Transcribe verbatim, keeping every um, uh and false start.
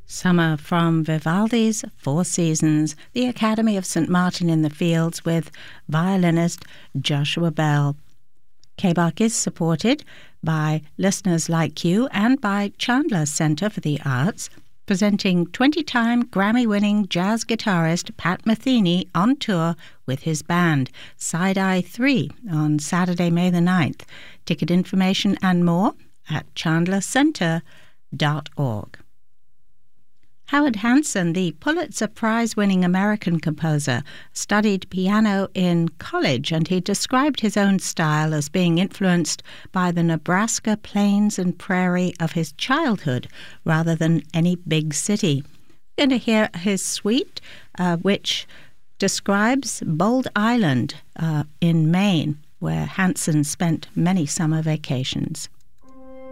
Summer from Vivaldi's Four Seasons, the Academy of Saint Martin in the Fields with violinist Joshua Bell. K B A C is supported by listeners like you and by Chandler Center for the Arts, presenting twenty-time Grammy-winning jazz guitarist Pat Metheny on tour with his band, Side-Eye three, on Saturday, May the ninth. Ticket information and more at chandler center dot org. Howard Hanson, the Pulitzer Prize-winning American composer, studied piano in college, and he described his own style as being influenced by the Nebraska plains and prairie of his childhood rather than any big city. We're going to hear his suite, uh, which describes Bold Island uh, in Maine, where Hanson spent many summer vacations.